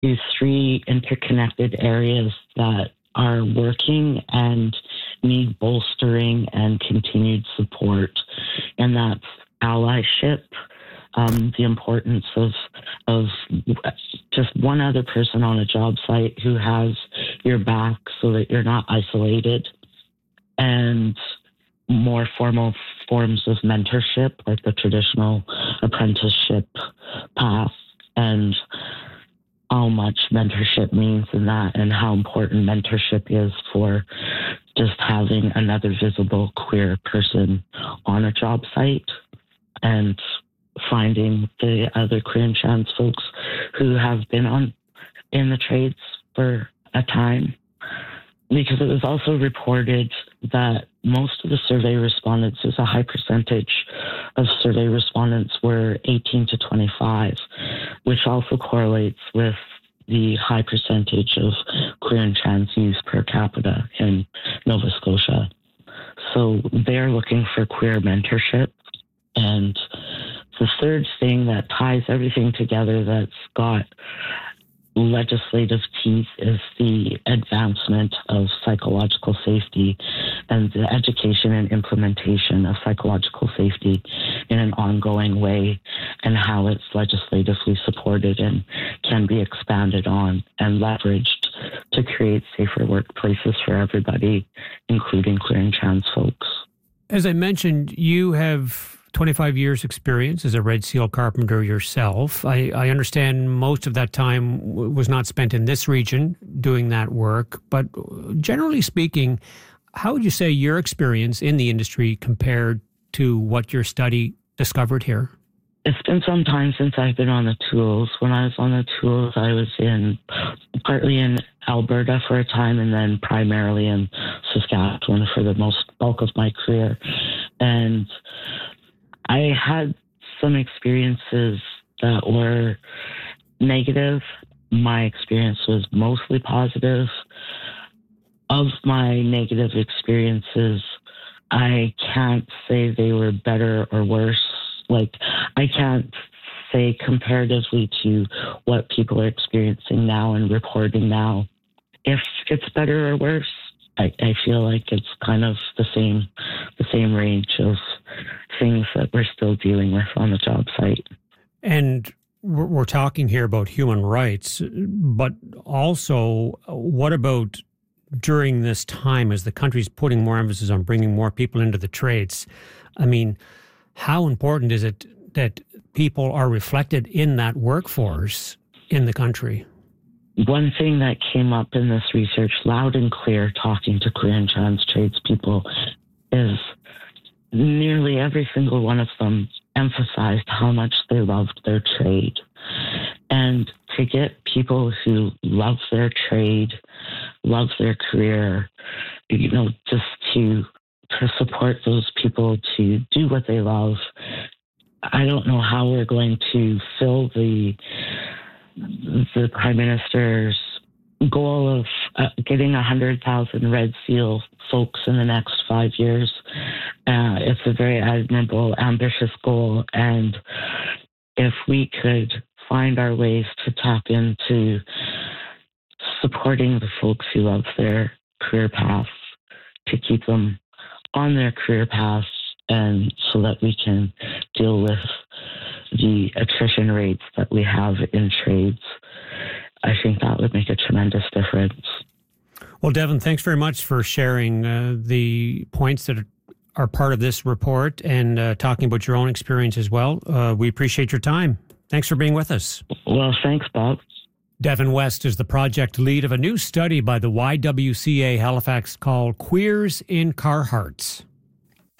these three interconnected areas that are working and need bolstering and continued support. And that's allyship, the importance of just one other person on a job site who has your back so that you're not isolated, and more formal forms of mentorship, like the traditional apprenticeship path, and how much mentorship means in that, and how important mentorship is for just having another visible queer person on a job site, and finding the other queer and trans folks who have been in the trades for a time. Because it was also reported that most of the survey respondents, there's a high percentage of survey respondents were 18 to 25, which also correlates with the high percentage of queer and trans youth per capita in Nova Scotia. So they're looking for queer mentorship. And the third thing that ties everything together that's got legislative teeth is the advancement of psychological safety and the education and implementation of psychological safety in an ongoing way, and how it's legislatively supported and can be expanded on and leveraged to create safer workplaces for everybody, including queer and trans folks. As I mentioned, you have 25 years experience as a Red Seal carpenter yourself. I understand most of that time was not spent in this region doing that work, but generally speaking, how would you say your experience in the industry compared to what your study discovered here? It's been some time since I've been on the tools. When I was on the tools, I was partly in Alberta for a time, and then primarily in Saskatchewan for the bulk of my career. And I had some experiences that were negative. My experience was mostly positive. Of my negative experiences, I can't say they were better or worse. Like, I can't say comparatively to what people are experiencing now and reporting now if it's better or worse. I feel like it's kind of the same range of things that we're still dealing with on the job site. And we're talking here about human rights, but also what about during this time as the country's putting more emphasis on bringing more people into the trades? I mean, how important is it that people are reflected in that workforce in the country? One thing that came up in this research loud and clear talking to queer and trans tradespeople is nearly every single one of them emphasized how much they loved their trade. And to get people who love their trade, love their career, just to support those people to do what they love, I don't know how we're going to fill the Prime Minister's goal of getting 100,000 Red Seal folks in the next 5 years. It's a very admirable, ambitious goal. And if we could find our ways to tap into supporting the folks who love their career path, to keep them on their career paths, and so that we can deal with the attrition rates that we have in trades, I think that would make a tremendous difference. Well, Devin, thanks very much for sharing the points that are part of this report and talking about your own experience as well. We appreciate your time. Thanks for being with us. Well, thanks, Bob. Devin West is the project lead of a new study by the YWCA Halifax called Queers in Car Hearts.